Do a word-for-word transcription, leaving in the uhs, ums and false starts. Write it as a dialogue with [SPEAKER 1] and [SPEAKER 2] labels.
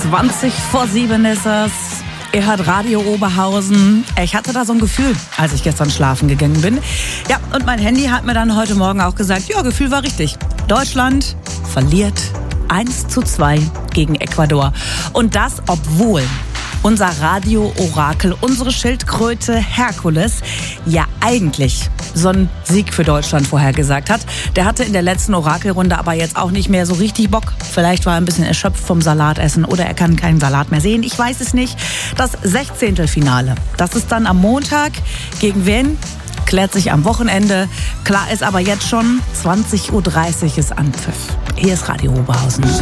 [SPEAKER 1] zwanzig vor sieben ist es. Ihr hört Radio Oberhausen. Ich hatte da so ein Gefühl, als ich gestern schlafen gegangen bin. Ja, und mein Handy hat mir dann heute Morgen auch gesagt, ja, Gefühl war richtig. Deutschland verliert eins zu zwei gegen Ecuador. Und das, obwohl unser Radio-Orakel, unsere Schildkröte Herkules, ja eigentlich so einen Sieg für Deutschland vorhergesagt hat. Der hatte in der letzten Orakelrunde aber jetzt auch nicht mehr so richtig Bock. Vielleicht war er ein bisschen erschöpft vom Salatessen oder er kann keinen Salat mehr sehen. Ich weiß es nicht. Das Sechzehntelfinale, das ist dann am Montag. Gegen wen? Klärt sich am Wochenende. Klar ist aber jetzt schon, zwanzig Uhr dreißig ist Anpfiff. Hier ist Radio Oberhausen.